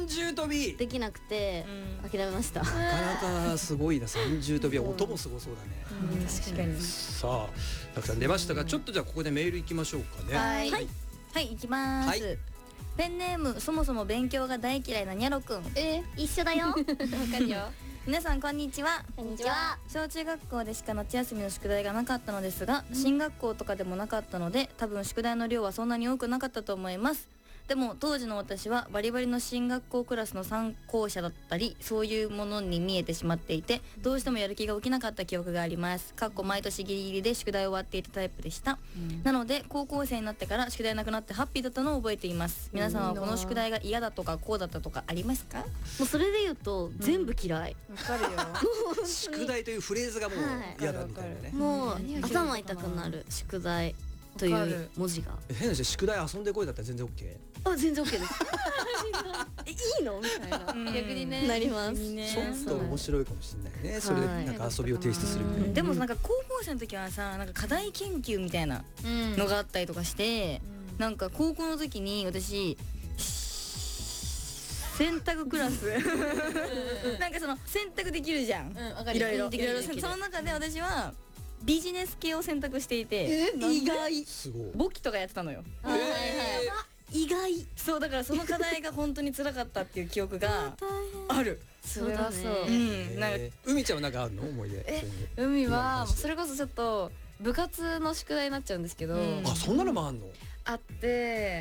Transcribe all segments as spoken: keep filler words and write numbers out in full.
三重跳びできなくて諦めました。 なかなかすごいな。三重跳びは音もすごそうだね。 うん、確かに。 さあたくさん出ましたが、ちょっとじゃあここでメールいきましょうかね。 はいはいはい行きます、 はい、 ペンネームそもそも勉強が大嫌いなにゃろくん。 えー、一緒だよ。わかるよ。 皆さんこんにちは。 こんにちは。 小中学校でしか夏休みの宿題がなかったのですが、進学校とかでもなかったので多分宿題の量はそんなに多くなかったと思います。でも当時の私はバリバリの進学校クラスの参考者だったりそういうものに見えてしまっていて、どうしてもやる気が起きなかった記憶があります。かっこ毎年ギリギリで宿題を終わっていたタイプでした、うん、なので高校生になってから宿題なくなってハッピーだったのを覚えています。皆さんはこの宿題が嫌だとかこうだったとかありますか？ もうそれで言うと、うん、全部嫌い。 わかるよ。 宿題というフレーズがもう嫌だみたいなね、はい、 もう頭痛くなる宿題という文字が。 変な話、宿題遊んでこいだったら全然 OK？ あ、全然 OK です。え、いいのみたいな逆にねなります。 ちょっと面白いかもしれないね。それでなんか遊びを提出するみたいな。 でもなんか高校生の時はさ、なんか課題研究みたいなのがあったりとかして、なんか高校の時に私選択クラスなんかその選択できるじゃん、いろいろいろいろ。その中で私はビジネス系を選択していて、 意外簿記とかやってたのよ。 はいはいはい。意外。 そうだからその課題が本当に辛かったっていう記憶がある。 そうだね。 うん。なんか海ちゃんはなんかあるの思い出？ え、海はそれこそちょっと部活の宿題になっちゃうんですけど。 あ、そんなのもあんの？ あって、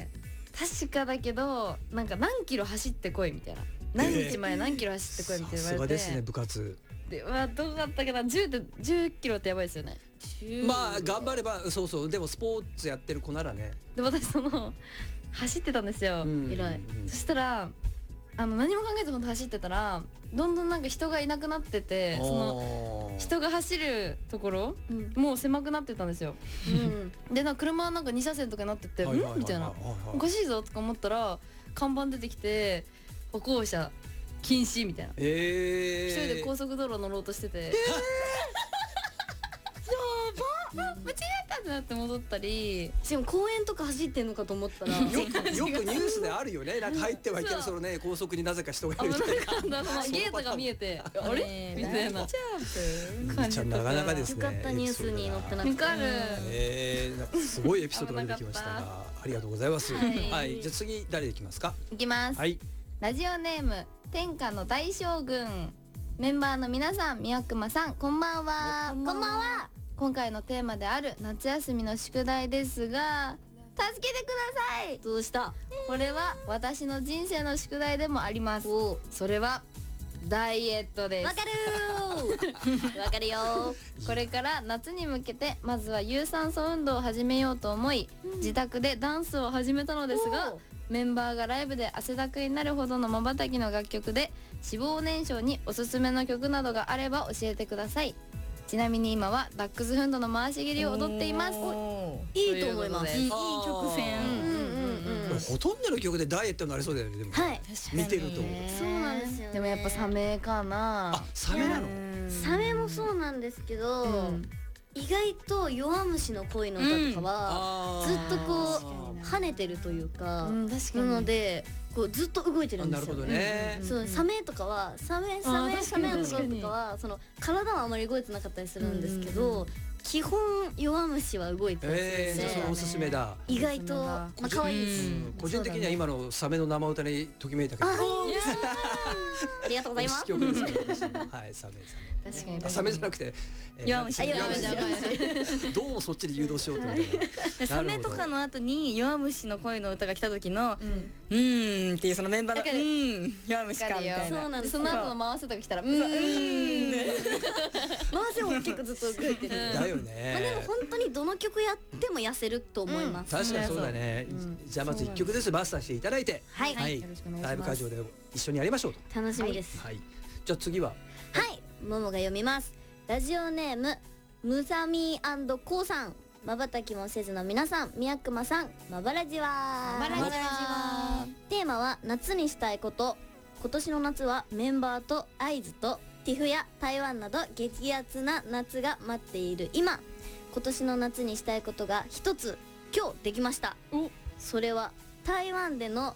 確かだけどなんか何キロ走ってこいみたいな。何日前何キロ走ってこいみたいな言われて。さすがですね、部活。 で、まあどうだったかな、じゅうってじゅっキロってやばいですよね。 まあ頑張れば、そうそう。でもスポーツやってる子ならね。 で私その走ってたんですよ。 偉い。 そしたらあの何も考えず本当走ってたらどんどんなんか人がいなくなってて、その人が走るところ、うん、もう狭くなってたんですよ。うん、でなんか車はなんかに車線とかになってて、うんみたいな、おかしいぞとか思ったら看板出てきて歩行者禁止みたいな。えー、一人で高速道路乗ろうとしてて、えー、やばっ、間違えたってなって戻ったり。 しかも公園とか走ってんのかと思ったらよくよくニュースであるよね。なんか入ってはいけないそのね、高速になぜか人がいるみたいな。 ゲートが見えてあれみたいな。 ちゃんなかなかですね。 よかったニュースに載ってなくて。 わかる。 ええ、すごいエピソードが出てきましたが、ありがとうございます。はい、じゃあ次誰でいきますか？ いきます。 はい。 ラジオネーム天下の大将軍。メンバーの皆さん、宮熊さん、こんばんは。 こんばんは。 今回のテーマである夏休みの宿題ですが、助けてください。 どうした？ これは私の人生の宿題でもあります。それはダイエットです。 わかるわかるよ。 これから夏に向けてまずは有酸素運動を始めようと思い、うん、自宅でダンスを始めたのですが、メンバーがライブで汗だくになるほどのまばたきの楽曲で脂肪燃焼におすすめの曲などがあれば教えてください。ちなみに今はダックスフンドの回し蹴りを踊っています。 いいと思います。 いい曲線。 ほとんどの曲でダイエットになりそうだよね。でもはい、 見てると。 そうなんですよね。 でもやっぱサメかな。 あ、サメなの？ サメもそうなんですけど、意外と弱虫の恋の歌とかはずっとこう跳ねてるというか、なのでこうずっと動いてるんですよ。 なるほどね。 そうサメとかはサメサメサメのところとかはその体はあまり動いてなかったりするんですけど、基本弱虫は動いてるんですね。それおすすめだ。 意外とまあ可愛いです。 個人的には今のサメの生歌にときめいたけど。 ありがとうございます。 はい、サメ確かにサメじゃなくて弱虫。 どうもそっちで誘導しようと思って。 サメとかの後に弱虫の恋の歌が来た時のうーんっていうそのメンバーのうーん弱虫かみたいな。 そうなんです。 その後の回せとか来たらうーん。 回せも結構ずっと動いてる。 だよね。 まあでも本当にどの曲やっても痩せると思います。 確かにそうだね。じゃあまず一曲ずつマスターしていただいて、 はい、 ライブ会場で一緒にやりましょうと。 楽しみです。 はい。じゃあ次は。 はい、ももが読みます。ラジオネームムサミー&コウさん。まばたきもせずの皆さん、宮熊さん、まばらじわー。 まばらじわー。テーマは夏にしたいこと。今年の夏はメンバーと会津とティフや台湾など激アツな夏が待っている今、今年の夏にしたいことが一つ今日できました。それは台湾での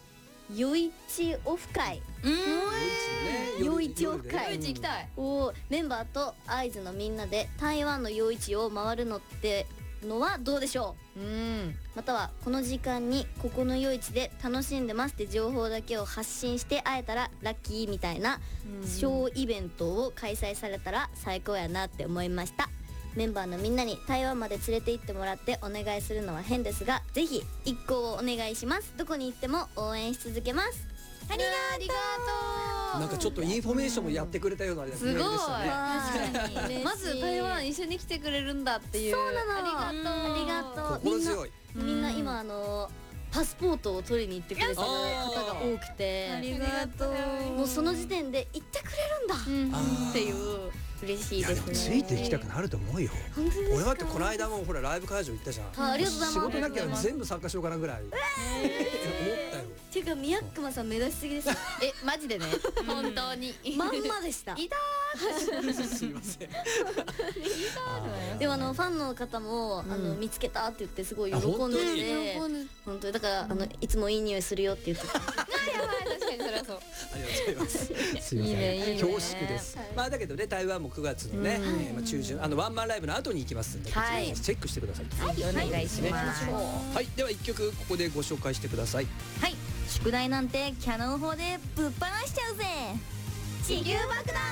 夜市オフ会うん夜市オフ会夜市行きたい。 をメンバーと会津のみんなで台湾の夜市を回るのってのはどうでしょう。 うんまたはこの時間にここの夜市で楽しんでますって情報だけを発信して会えたらラッキーみたいな小イベントを開催されたら最高やなって思いました。メンバーのみんなに台湾まで連れて行ってもらってお願いするのは変ですが、ぜひ一行をお願いします。どこに行っても応援し続けます。ありがありがとう。 なんかちょっとインフォメーションもやってくれたようなメールですごいしたね。 確かにまず台湾一緒に来てくれるんだっていう。 そうなの。 ありがとう。 ありがとう。みんな心強い。 みんな今あのパスポートを取りに行ってくれてる方が多くて、 ありがとう。 もうその時点で行ってくれるんだっていう嬉しいいやでね。 ですもついていきたくなると思うよ。 本当ですか。 俺だってこの間もほらライブ会場行ったじゃん。 あありがとうございます。 仕事なきゃ全部参加しようかなぐらい思ったよ。 ていうか宮熊さん目指しすぎです。 えマジでね。本当に。 まんまでした。 いたすいません。 でもあのファンの方もあの見つけたって言ってすごい喜んでて、本当にだからあのいつもいい匂いするよって言ってた。 やばい確かにそれはそう。 ありがとうございます。すいません。 いいねいいね恐縮です。まあだけどね台湾もくがつのね、 うんえーまあ中旬あのワンマンライブの後に行きますんで、 はいこちらチェックしてください。 はいお願いします。 はい、では一曲ここでご紹介してください。 はい、宿題なんてキャノン砲でぶっ放しちゃうぜ。地球爆弾。